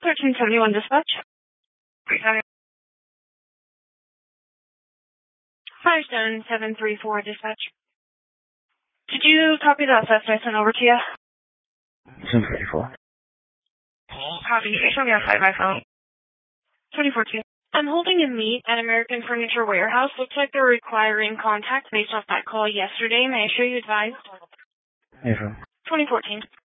1371 dispatch. 57734 dispatch. Did you copy the assessment I sent over to you? 734. Copy. Show me outside my phone. 24-2. I'm holding a meet at American Furniture Warehouse. Looks like they're requiring contact based off that call yesterday. May I show you advised? April. 2014.